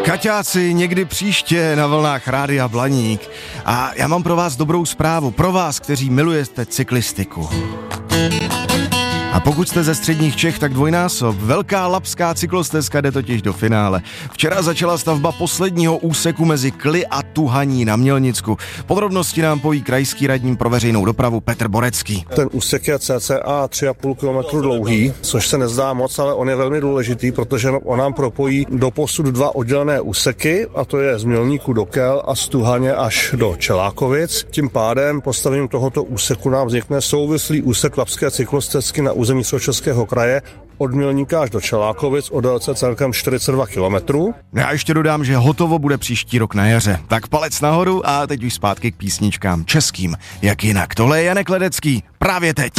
Kaťáci, někdy příště na vlnách Rádia Blaník. A já mám pro vás dobrou zprávu, pro vás, kteří milujete cyklistiku. A pokud jste ze středních Čech, tak dvojnásob. Velká labská cyklostezka jde totiž do finále. Včera začala stavba posledního úseku mezi Kly a Tuhaní na Mělnicku. Podrobnosti nám poví krajský radní pro veřejnou dopravu Petr Borecký. Ten úsek je cca 3,5 km dlouhý, což se nezdá moc, ale on je velmi důležitý, protože on nám propojí doposud dva oddělené úseky, a to je z Mělníku do Kel a z Tuhaně až do Čelákovic. Tím pádem postavením tohoto úseku nám vznikne souvislý úsek labské cyklostezky na území Středočeského kraje od Mělníka až do Čelákovic o délce celkem 42 kilometrů. Já ještě dodám, že hotovo bude příští rok na jaře. Tak palec nahoru a teď už zpátky k písničkám českým. Jak jinak? Tohle je Janek Ledecký právě teď.